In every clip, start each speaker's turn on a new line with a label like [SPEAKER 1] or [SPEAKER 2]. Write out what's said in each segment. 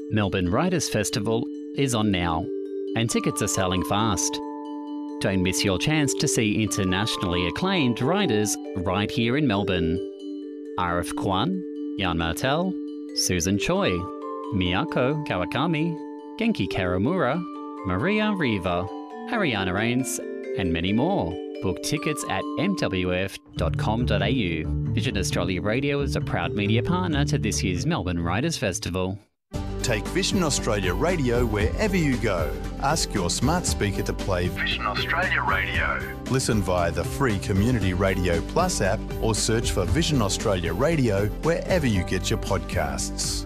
[SPEAKER 1] Melbourne Writers Festival is on now, and tickets are selling fast. Don't miss your chance to see internationally acclaimed writers right here in Melbourne. Arif Kwan, Jan Martel, Susan Choi, Miyako Kawakami, Genki Karamura, Maria Riva, Ariana Rains, and many more. Book tickets at mwf.com.au. Vision Australia Radio is a proud media partner to this year's Melbourne Writers Festival.
[SPEAKER 2] Take Vision Australia Radio wherever you go. Ask your smart speaker to play Vision Australia Radio. Listen via the free Community Radio Plus app or search for Vision Australia Radio wherever you get your podcasts.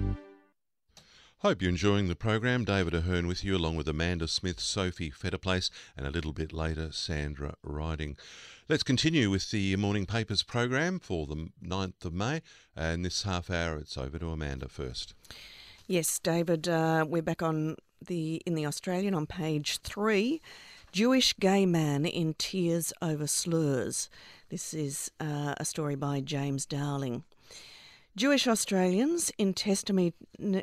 [SPEAKER 3] Hope you're enjoying the program. David Ahern with you, along with Amanda Smith, Sophie Fetterplace, and a little bit later, Sandra Riding. Let's continue with the morning papers program for the 9th of May. And this half hour, it's over to Amanda first.
[SPEAKER 4] Yes, David, we're back in the Australian on page 3. Jewish gay man in tears over slurs. This is a story by James Dowling. Jewish Australians, in testimony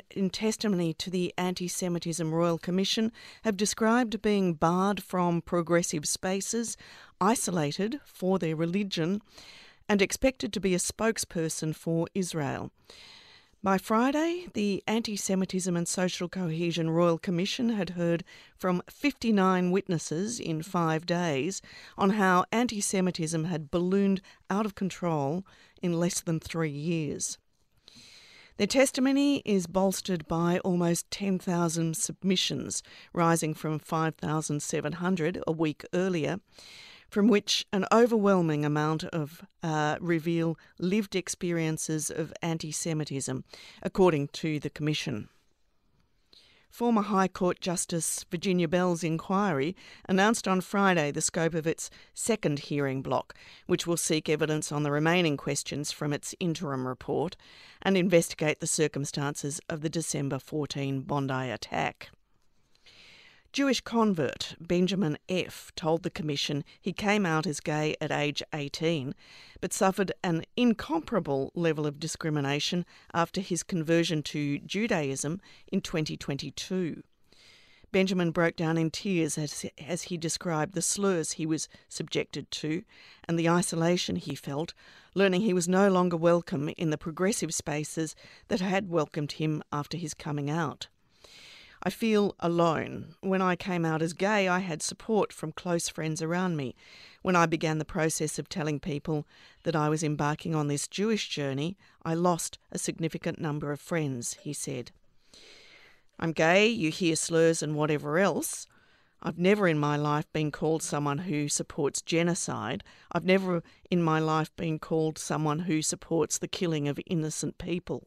[SPEAKER 4] to the Anti-Semitism Royal Commission, have described being barred from progressive spaces, isolated for their religion, and expected to be a spokesperson for Israel. By Friday, the Anti-Semitism and Social Cohesion Royal Commission had heard from 59 witnesses in 5 days on how anti-Semitism had ballooned out of control in less than 3 years. Their testimony is bolstered by almost 10,000 submissions, rising from 5,700 a week earlier, from which an overwhelming amount of reveal lived experiences of anti-Semitism, according to the Commission. Former High Court Justice Virginia Bell's inquiry announced on Friday the scope of its second hearing block, which will seek evidence on the remaining questions from its interim report and investigate the circumstances of the December 14 Bondi attack. Jewish convert Benjamin F. told the Commission he came out as gay at age 18, but suffered an incomparable level of discrimination after his conversion to Judaism in 2022. Benjamin broke down in tears as he described the slurs he was subjected to and the isolation he felt, learning he was no longer welcome in the progressive spaces that had welcomed him after his coming out. I feel alone. When I came out as gay, I had support from close friends around me. When I began the process of telling people that I was embarking on this Jewish journey, I lost a significant number of friends, he said. I'm gay, you hear slurs and whatever else. I've never in my life been called someone who supports genocide. I've never in my life been called someone who supports the killing of innocent people.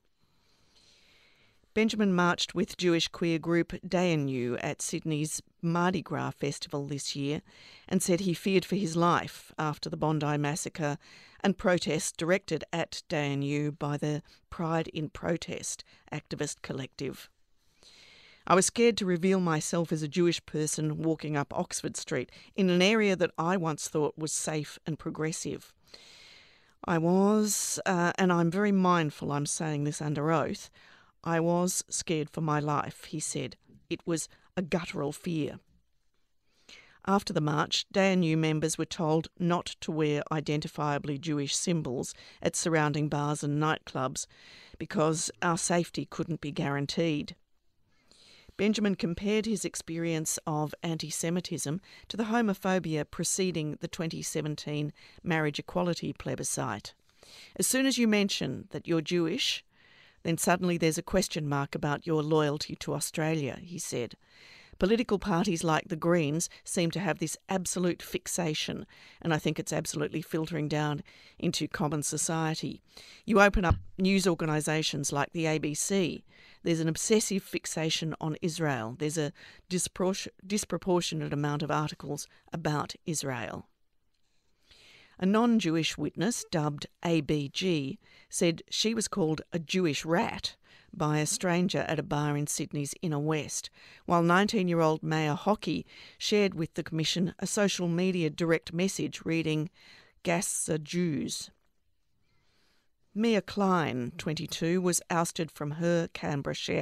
[SPEAKER 4] Benjamin marched with Jewish queer group Dayenu at Sydney's Mardi Gras festival this year and said he feared for his life after the Bondi massacre and protests directed at Dayenu by the Pride in Protest activist collective. I was scared to reveal myself as a Jewish person walking up Oxford Street in an area that I once thought was safe and progressive. I was, and I'm very mindful I'm saying this under oath, I was scared for my life, he said. It was a guttural fear. After the march, Dayenu members were told not to wear identifiably Jewish symbols at surrounding bars and nightclubs because our safety couldn't be guaranteed. Benjamin compared his experience of anti-Semitism to the homophobia preceding the 2017 marriage equality plebiscite. As soon as you mention that you're Jewish, then suddenly there's a question mark about your loyalty to Australia, he said. Political parties like the Greens seem to have this absolute fixation, and I think it's absolutely filtering down into common society. You open up news organisations like the ABC, there's an obsessive fixation on Israel. There's a disproportionate amount of articles about Israel. A non-Jewish witness, dubbed ABG, said she was called a Jewish rat by a stranger at a bar in Sydney's Inner West, while 19-year-old Maya Hockey shared with the Commission a social media direct message reading, "Gas are Jews." Mia Klein, 22, was ousted from her Canberra